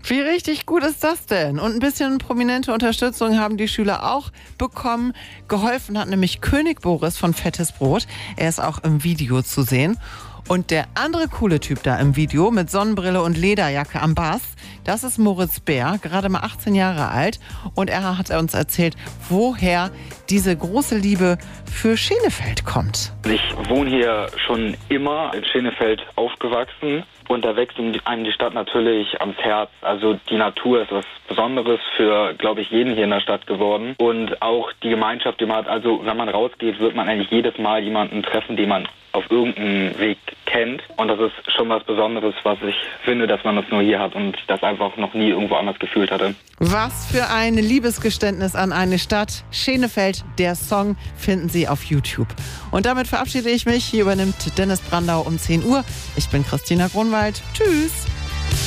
Wie richtig gut ist das denn? Und ein bisschen prominente Unterstützung haben die Schüler auch bekommen. Geholfen hat nämlich König Boris von Fettes Brot. Er ist auch im Video zu sehen. Und der andere coole Typ da im Video mit Sonnenbrille und Lederjacke am Bass, das ist Moritz Bär, gerade mal 18 Jahre alt. Und er hat uns erzählt, woher diese große Liebe für Schenefeld kommt. Ich wohne hier schon immer in Schenefeld aufgewachsen. Und da wächst einem die Stadt natürlich ans Herz. Also die Natur ist was Besonderes für, glaube ich, jeden hier in der Stadt geworden. Und auch die Gemeinschaft, die man hat. Also wenn man rausgeht, wird man eigentlich jedes Mal jemanden treffen, den man auf irgendeinem Weg kennt. Und das ist schon was Besonderes, was ich finde, dass man das nur hier hat und das einfach noch nie irgendwo anders gefühlt hatte. Was für ein Liebesgeständnis an eine Stadt. Schenefeld, der Song, finden Sie auf YouTube. Und damit verabschiede ich mich. Hier übernimmt Dennis Brandau um 10 Uhr. Ich bin Christina Grunwald. Tschüss.